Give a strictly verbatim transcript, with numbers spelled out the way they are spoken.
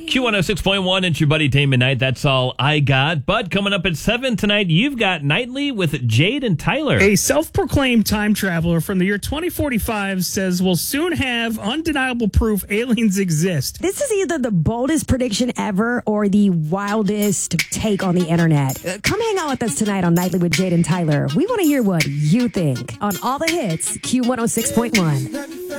Q one oh six point one, it's your buddy Damon Knight. That's all I got. But coming up at seven tonight, you've got Nightly with Jade and Tyler. A self-proclaimed time traveler from the year twenty forty-five says we'll soon have undeniable proof aliens exist. This is either the boldest prediction ever or the wildest take on the internet. Uh, come hang out with us tonight on Nightly with Jade and Tyler. We want to hear what you think on all the hits, Q one oh six point one.